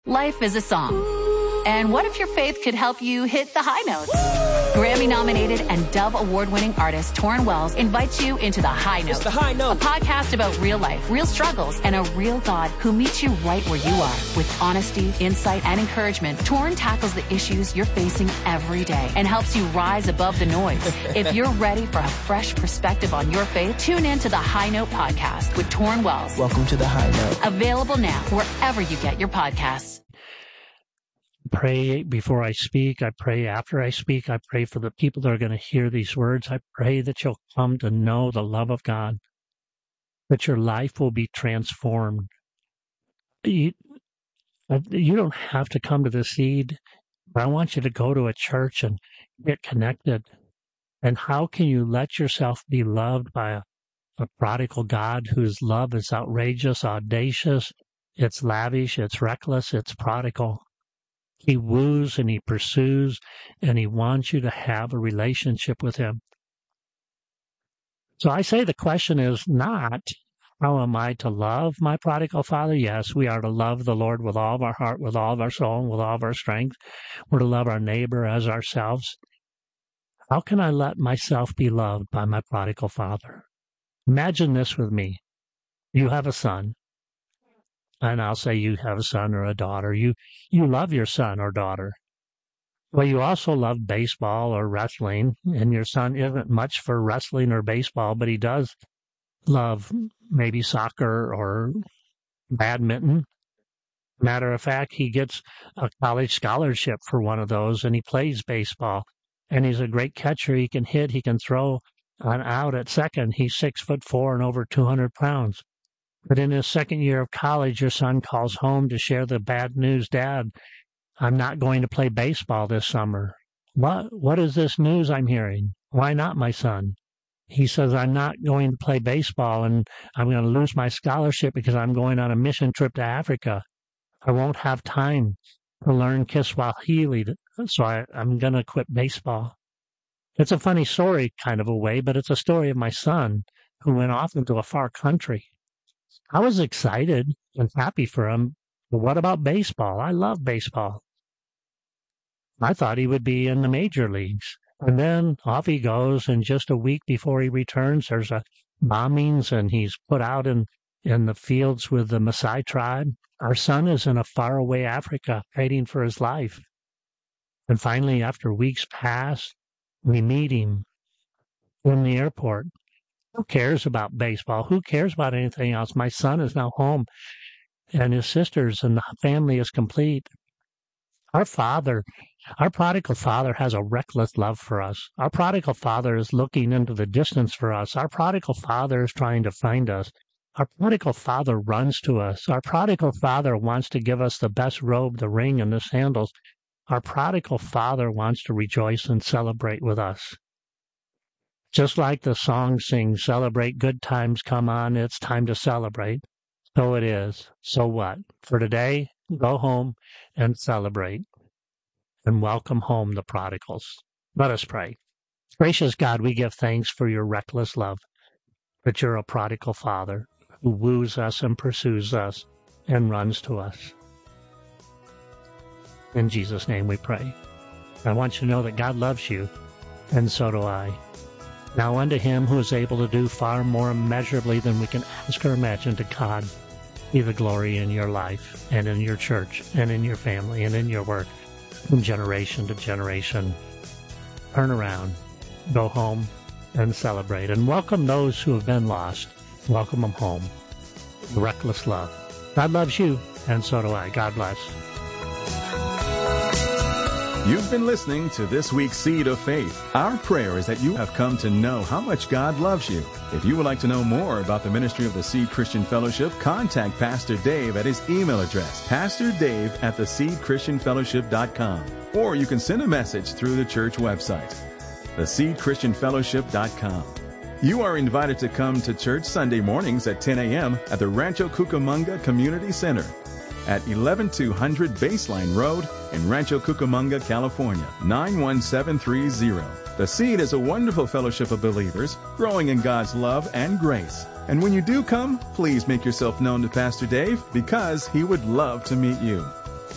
Life is a song. And what if your faith could help you hit the high notes? Grammy-nominated and Dove Award-winning artist Torrin Wells invites you into The High Note. It's The High Note. A podcast about real life, real struggles, and a real God who meets you right where you are. With honesty, insight, and encouragement, Torrin tackles the issues you're facing every day and helps you rise above the noise. If you're ready for a fresh perspective on your faith, tune in to The High Note podcast with Torrin Wells. Welcome to The High Note. Available now wherever you get your podcasts. Pray before I speak. I pray after I speak. I pray for the people that are going to hear these words. I pray that you'll come to know the love of God, that your life will be transformed. You don't have to come to the Seed, but I want you to go to a church and get connected. And how can you let yourself be loved by a prodigal God whose love is outrageous, audacious, it's lavish, it's reckless, it's prodigal? He woos and he pursues, and he wants you to have a relationship with him. So I say the question is not, how am I to love my prodigal father? Yes, we are to love the Lord with all of our heart, with all of our soul, and with all of our strength. We're to love our neighbor as ourselves. How can I let myself be loved by my prodigal father? Imagine this with me. You have a son. And I'll say you have a son or a daughter. You love your son or daughter. Well, you also love baseball or wrestling, and your son isn't much for wrestling or baseball, but he does love maybe soccer or badminton. Matter of fact, he gets a college scholarship for one of those, and he plays baseball. And he's a great catcher. He can hit, he can throw an out at second. He's 6'4" and over 200 pounds. But in his second year of college, your son calls home to share the bad news. Dad, I'm not going to play baseball this summer. What is this news I'm hearing? Why not, my son? He says, I'm not going to play baseball, and I'm going to lose my scholarship because I'm going on a mission trip to Africa. I won't have time to learn Kiswahili, so I'm going to quit baseball. It's a funny story kind of a way, but it's a story of my son who went off into a far country. I was excited and happy for him, but what about baseball? I love baseball. I thought he would be in the major leagues. And then off he goes, and just a week before he returns, there's bombings, and he's put out in the fields with the Maasai tribe. Our son is in a faraway Africa fighting for his life. And finally, after weeks pass, we meet him in the airport. Who cares about baseball? Who cares about anything else? My son is now home, and his sisters and the family is complete. Our prodigal father has a reckless love for us. Our prodigal father is looking into the distance for us. Our prodigal father is trying to find us. Our prodigal father runs to us. Our prodigal father wants to give us the best robe, the ring, and the sandals. Our prodigal father wants to rejoice and celebrate with us. Just like the song sings, celebrate, good times come on, it's time to celebrate. So it is. So what? For today, go home and celebrate. And welcome home the prodigals. Let us pray. Gracious God, we give thanks for your reckless love, that you're a prodigal father who woos us and pursues us and runs to us. In Jesus' name we pray. I want you to know that God loves you, and so do I. Now unto him who is able to do far more immeasurably than we can ask or imagine, to God be the glory in your life and in your church and in your family and in your work from generation to generation. Turn around, go home, and celebrate. And welcome those who have been lost. Welcome them home. Reckless love. God loves you, and so do I. God bless. You've been listening to this week's Seed of Faith. Our prayer is that you have come to know how much God loves you. If you would like to know more about the ministry of the Seed Christian Fellowship, contact Pastor Dave at his email address, pastordave@theseedchristianfellowship.com. Or you can send a message through the church website, theseedchristianfellowship.com. You are invited to come to church Sunday mornings at 10 a.m. at the Rancho Cucamonga Community Center at 11200 Baseline Road in Rancho Cucamonga, California, 91730. The Seed is a wonderful fellowship of believers growing in God's love and grace. And when you do come, please make yourself known to Pastor Dave, because he would love to meet you.